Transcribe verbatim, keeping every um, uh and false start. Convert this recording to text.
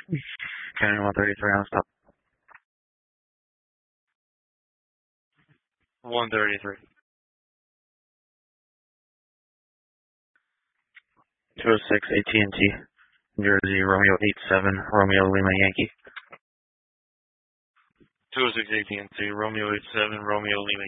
County one thirty-three on stop. one thirty-three. two oh six A T and T. Jersey, Romeo eight seven, Romeo Lima Yankee. two oh six A T and T, Romeo eight seven, Romeo Lima